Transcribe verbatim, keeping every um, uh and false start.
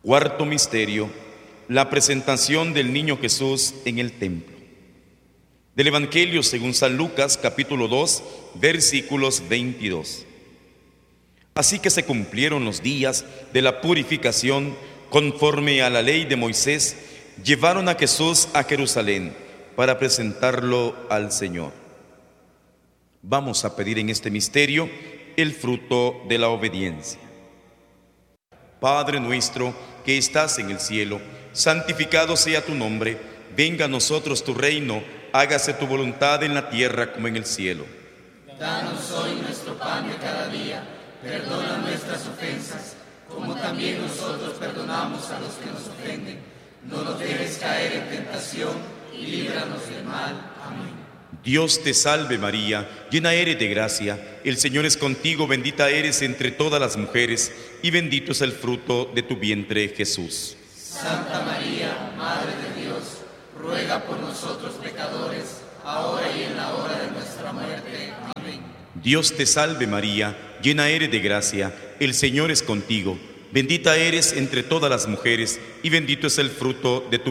Cuarto misterio, la presentación del niño Jesús en el templo. Del Evangelio según San Lucas, capítulo dos, versículos veintidós. Así que se cumplieron los días de la purificación conforme a la ley de Moisés. Llevaron a Jesús a Jerusalén para presentarlo al Señor. Vamos a pedir en este misterio el fruto de la obediencia. Padre nuestro que estás en el cielo, santificado sea tu nombre. Venga a nosotros tu reino, hágase tu voluntad en la tierra como en el cielo. Danos hoy nuestro pan de cada día, perdona nuestras ofensas, como también nosotros perdonamos a los que nos ofenden. No nos dejes caer en tentación y líbranos del mal. Amén. Dios te salve María, llena eres de gracia, el Señor es contigo, bendita eres entre todas las mujeres, y bendito es el fruto de tu vientre, Jesús. Santa María, Madre de Dios, ruega por nosotros pecadores, ahora y en la hora de nuestra muerte. Amén. Dios te salve María, llena eres de gracia, el Señor es contigo, bendita eres entre todas las mujeres, y bendito es el fruto de tu